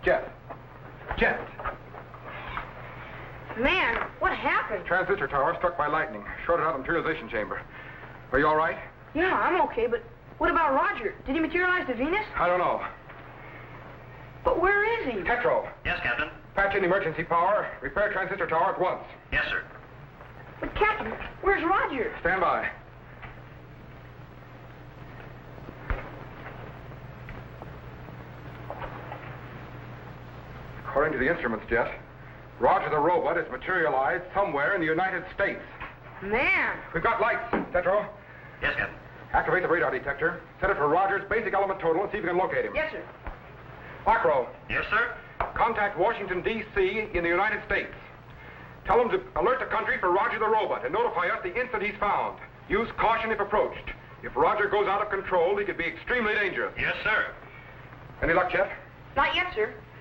Jet. Jet. Man, what happened? Transistor tower struck by lightning. Shorted out the materialization chamber. Are you all right? Yeah, I'm okay, but what about Roger? Did he materialize to Venus? I don't know. But where is he? Tetro. Yes, Captain. Patch in emergency power. Repair transistor tower at once. Yes, sir. But Captain, where's Roger? Stand by. According to the instruments, Jet, Roger the robot is materialized somewhere in the United States. Man. We've got lights, Tetro. Yes, Captain. Activate the radar detector. Set it for Roger's basic element total and see if you can locate him. Yes, sir. Macro, Yes, sir. contact Washington, D.C. in the United States. Tell them to alert the country for Roger the robot and notify us the instant he's found. Use caution if approached. If Roger goes out of control, he could be extremely dangerous. Yes, sir. Any luck, Jeff? Not yet, sir.